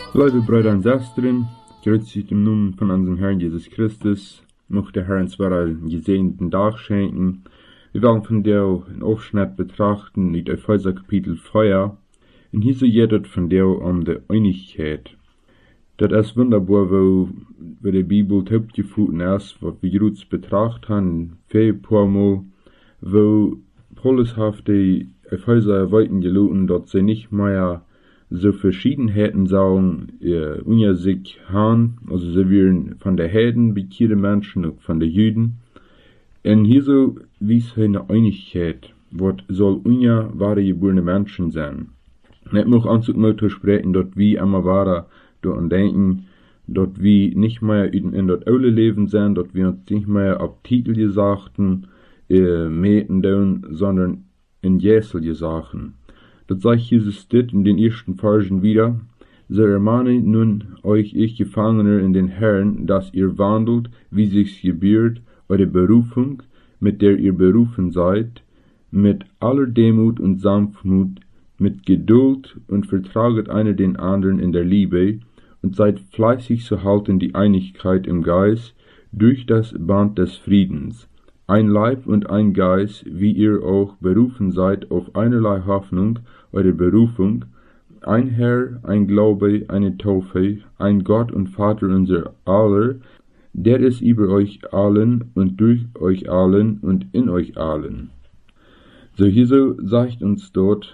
Liebe Brüder und Schwestern, grüezi im Namen von unserem Herrn Jesus Christus, möchte der Herr uns einen gesegneten Tag schenken. Wir wollen von der einen Aufschnitt betrachten, nicht Epheser Kapitel 4, und hier so jedet von der um die Einigkeit. Das ist wunderbar, wo die Bibel hauptgefunden ist, was wir jetzt betrachtet haben, viel paar Mal, wo Paulus hat die Epheser weiten geloten, dass sie nicht mehr so Verschiedenheiten sollen unter sich haben, also sie werden von der Heiden bekehrte Menschen und von den Juden. Und hier so wies eine Einigkeit, was soll unter wahre geborene Menschen sein. Nicht noch anzug sprechen, dort wie immer wahre dort denken, dort wie nicht mehr in dort aule Leben sein, dort wir uns nicht mehr auf Titel gesagten meten tun, sondern in Jesel gesachen. Das sagt Jesus dit in den ersten Versen wieder. So ermahne nun euch, ich Gefangener in den Herrn, dass ihr wandelt, wie sich's gebührt, eure Berufung, mit der ihr berufen seid, mit aller Demut und Sanftmut, mit Geduld und vertraget einer den anderen in der Liebe, und seid fleißig zu halten die Einigkeit im Geist, durch das Band des Friedens. Ein Leib und ein Geist, wie ihr auch berufen seid auf einerlei Hoffnung, eure Berufung, ein Herr, ein Glaube, eine Taufe, ein Gott und Vater unser aller, der ist über euch allen und durch euch allen und in euch allen. So hier so sagt uns dort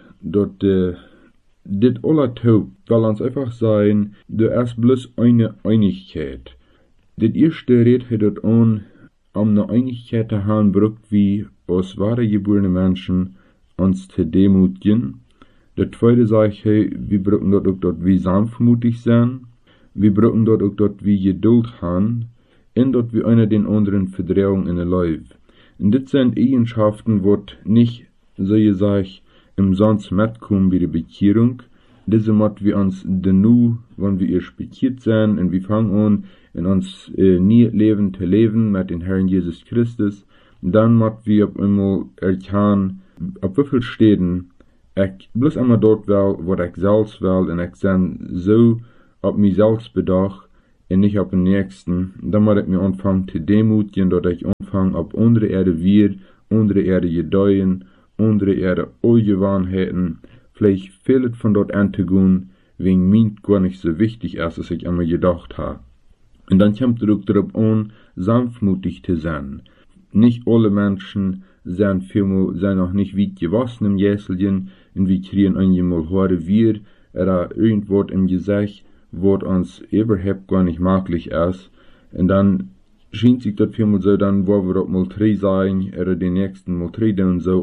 dit aller Taub, weil uns einfach sein, du erst bloß eine Einigkeit. Dit erste redet hier dort an, eine Einigkeit zu haben, brucht wie aus wahre geborene Menschen uns zu demutigen. Der zweite sagt, hey, wir brauchen dort wie sanftmutig sein, wir brauchen dort wie Geduld haben, und dort wie einer den anderen Verdrehung in der Leben. Und das sind Eigenschaften, die nicht, so gesagt, im Sonst mitkommen wie die Bekehrung. Diese muss wir uns nu, wenn wir erst bekehrt sind, und wir fangen an, in uns nie Leben zu leben mit dem Herrn Jesus Christus, dann muss wir auf einmal erkennen, auf wie viel Städten ich bloß einmal dort will, wo ich selbst will, und ich bin so auf mich selbst bedacht, und nicht auf den Nächsten. Dann muss ich mir anfangen zu demutigen, dass ich anfange, auf unsere Erde wird, unsere Erde gedeihen, unsere Erde Ungewohnheiten, vielleicht fehlt von dort anzugehen, wegen mir gar nicht so wichtig ist, als ich einmal gedacht habe. Und dann kommt es auch darauf an, sanftmutig zu sein. Nicht alle Menschen sind noch nicht weit gewachsen im Jäselchen, und wir kriegen einmal hören, wir, irgendwo im Gesicht, wo uns überhaupt gar nicht möglich ist. Und dann scheint sich das vielmal so, dann wollen wir auch mal drei sein, den nächsten mal drei tun, so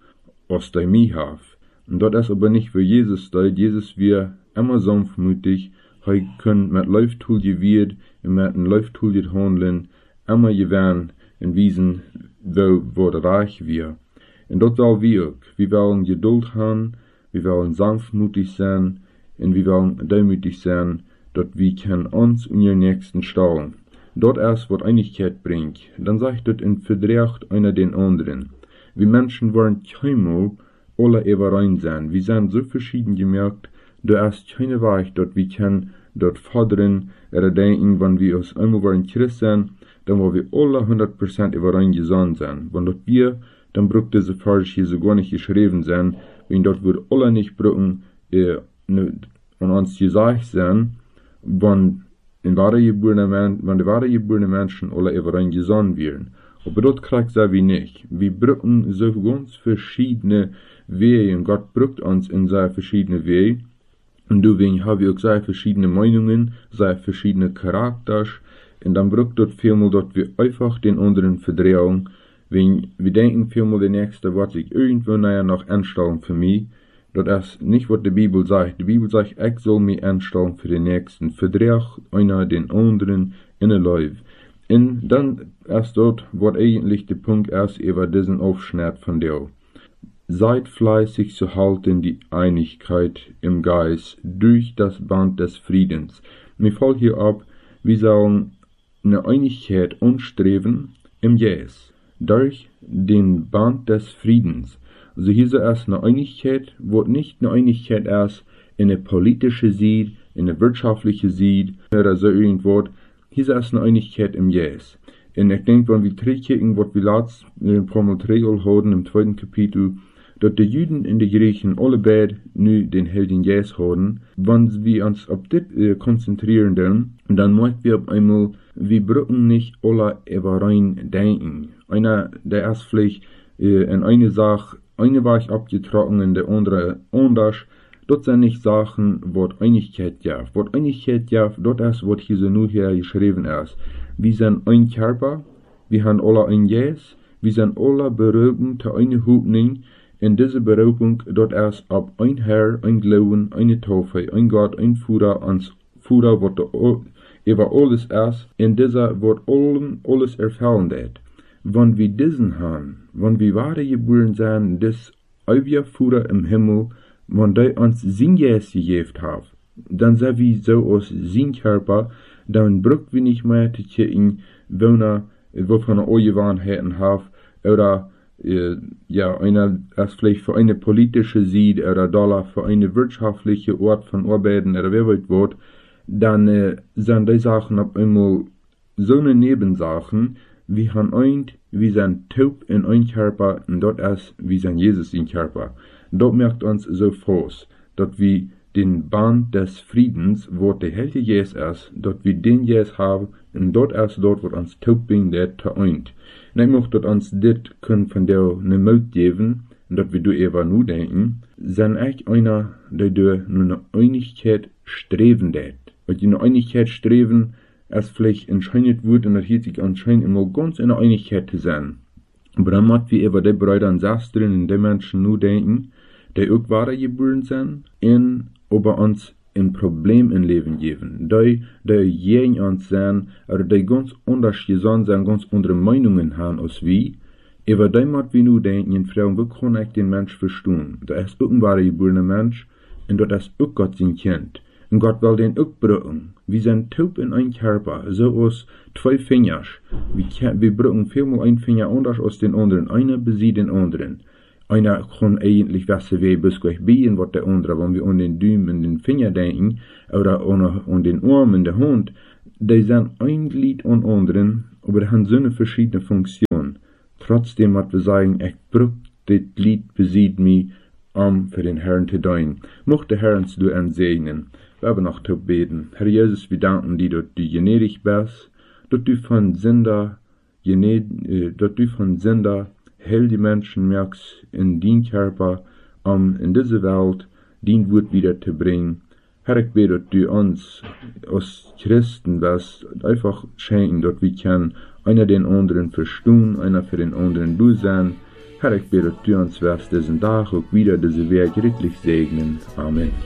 aus der mich haben. Und das ist aber nicht für Jesus da. Jesus wir immer sanftmutig, er können mit Läuftool gewirrt, und mit einem Läuftool handeln, immer gewähren, in Wiesen, wo reich wir. Und das wollen wir auch. Wir wollen Geduld haben, wir wollen sanftmutig sein, und wir wollen demütig sein, dass wir können uns und ihren Nächsten stellen. Dort erst, was Einigkeit bringt. Dann sagt das in Verdrecht einer den anderen. Wir Menschen wollen keinmal alle überein sein. Wir sind so verschieden gemerkt, da ist keine Weg, dass wir können dort fordern, denken, wenn wir aus einmal wollen Christ sein, dann wollen wir alle 100% überein gesandt sein. Wenn dort wir, dann braucht diese Vers hier so gar nicht geschrieben sein, wenn dort wir alle nicht brauchen, an uns gesagt sein, wenn die wahre geborene Menschen alle überein gesandt werden. Aber dort kriegt es wie nicht. Wir brauchen so ganz verschiedene Wege, und Gott braucht uns in sehr verschiedene Wege. Und deswegen haben wir auch sehr verschiedene Meinungen, sehr verschiedene Charakters, und dann braucht dort vielmal, dass wir einfach den anderen verdrehen, wenn wir denken vielmal der Nächste, was sich irgendwo noch anstellen für mich. Das ist nicht, was die Bibel sagt. Die Bibel sagt, ich soll mich anstellen für den Nächsten. Verdreht einer den anderen in der Leben. Und dann ist dort, was eigentlich der Punkt ist, über diesen Aufschnitt von der. Seid fleißig zu halten die Einigkeit im Geist durch das Band des Friedens. Mir fällt hier ab, wir sollen eine Einigkeit anstreben im Jes, durch den Band des Friedens. Also hier ist eine Einigkeit, wo nicht eine Einigkeit ist in der politischen Sicht, in der wirtschaftlichen Sied oder so irgendwo. Hier ist eine Einigkeit im Jes. Und ich denke, wenn wir zurückkicken, was wir letztes Mal 3 haben, im 2. Kapitel, dass die Juden und die Griechen alle beide nu den Helden Jes haben, wenn wir uns auf das konzentrieren, dann merken wir auf einmal, wir brauchen nicht alle überein denken. Einer, der erst vielleicht in eine Sache, eine Weich abgetrocknet und der andere anders, das sind nicht Sachen, was Einigkeit jaft. Was Einigkeit jaft, das ist, was hier so nur hier geschrieben ist. Wir sind ein Körper, wir haben alle ein Jes, wir sind alle berufen zu einer Hoffnung. In dieser Berufung, dort ist ab ein Herr, ein Glauben, eine Taufe, ein Gott, ein Führer, ans Führer, was über alles ist, in dieser wird alles erfüllen wird. Wenn wir diesen haben, wenn wir wahre geboren sind, des ewige Führer im Himmel, wenn der uns sein Jes gegeben hat, dann sind wir so aus sein Körper, dann brauchen wir nicht mehr zu kicken, wovon er eure Wahrheiten hat, oder einer als vielleicht für eine politische Sieg oder Dollar für eine wirtschaftliche Ort von Arbeiten oder wer weiß was, dann sind die Sachen auf einmal so eine Nebensachen, wir sind taub in ein Körper und dort ist, wir sind Jesus in Körper. Dort merkt uns so fast, dass wir den Band des Friedens, wo der Heilige Jesus ist, dass wir den Jesus haben und dort ist dort, wo uns taub bin, der vereint. Und ich möchte uns das können von der eine Mut geben, dass wir darüber nur denken, sind echt einer, der durch nur eine Einigkeit streben wird. Weil die eine Einigkeit streben, als vielleicht entscheidet wird, und das hier sich anscheinend immer ganz in der Einigkeit zu sein. Aber dann müssen wir über die Brüder und Schwestern und die Menschen nur denken, die auch wahre geboren sind, und über uns ein Problem im Leben geben. Die gegen uns sind, oder die ganz anders sind, ganz andere Meinungen haben als wir. Über die müssen wir nur denken, und fragen, wie kann ich den Mensch verstehen? Da ist auch ein wahre geborener Mensch, und dort ist auch Gott sein Kind. Und Gott will den auch brauchen. Wir sind taub in ein Körper, so aus 2 Fingern. Wir brauchen vielmal ein Finger anders als den anderen. Einer besieht den anderen. Einer kann eigentlich wissen, wie bis gleich bieten, was der andere, wenn wir an den Daumen und den Finger denken, oder an den Arm und der Hand, die sind ein Glied an anderen, aber die haben so eine verschiedene Funktion. Trotzdem, was wir sagen, ich brauche das Glied besieht mich, für den Herrn zu dienen. Mochte der Herr uns du segnen. Wir haben noch zu beten. Herr Jesus, wir danken dir, dass du gnädig bist, dass du von Sünder hell die Menschen merkst in dein Körper, in diese Welt dein Wort wieder zu bringen. Herr, ich bete, dass du uns als Christen bist, einfach schenken, dass wir können einer den anderen verstehen, einer für den anderen du sein. Herr, ich bete, dass du uns wirst diesen Tag auch wieder diese Weg redlich segnen. Amen.